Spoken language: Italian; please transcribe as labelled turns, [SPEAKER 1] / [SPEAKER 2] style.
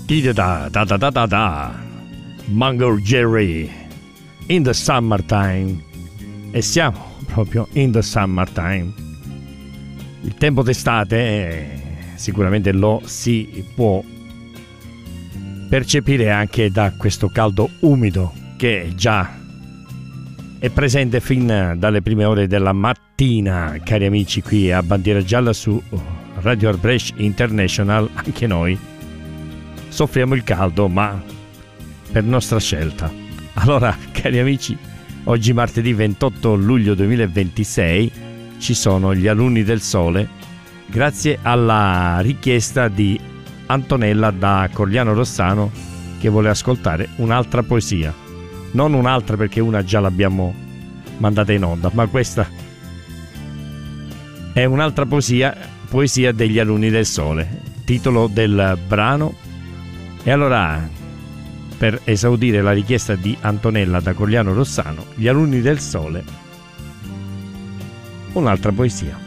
[SPEAKER 1] Da da da da da da. Mango Jerry in the summertime. E siamo proprio in the summertime. Il tempo d'estate sicuramente lo si può percepire anche da questo caldo umido che già è presente fin dalle prime ore della mattina, cari amici, qui a Bandiera Gialla su Radio Art Brescia International. Anche noi soffriamo il caldo, ma per nostra scelta. Allora, cari amici, oggi martedì 28 luglio 2026 ci sono gli alunni del sole, grazie alla richiesta di Antonella da Corigliano Rossano, che vuole ascoltare un'altra poesia. Non un'altra, perché una già l'abbiamo mandata in onda, ma questa è un'altra poesia degli alunni del sole, titolo del brano. E allora, per esaudire la richiesta di Antonella da Corigliano Rossano, gli alunni del sole, un'altra poesia.